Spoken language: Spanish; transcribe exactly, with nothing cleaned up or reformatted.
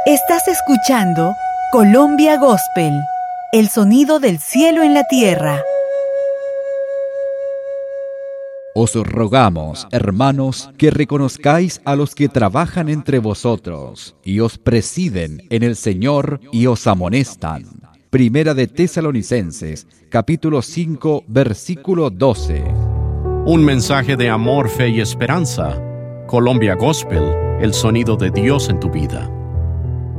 Estás escuchando Colombia Gospel, el sonido del cielo en la tierra. Os rogamos, hermanos, que reconozcáis a los que trabajan entre vosotros y os presiden en el Señor y os amonestan. Primera de Tesalonicenses, capítulo cinco, versículo doce. Un mensaje de amor, fe y esperanza. Colombia Gospel, el sonido de Dios en tu vida.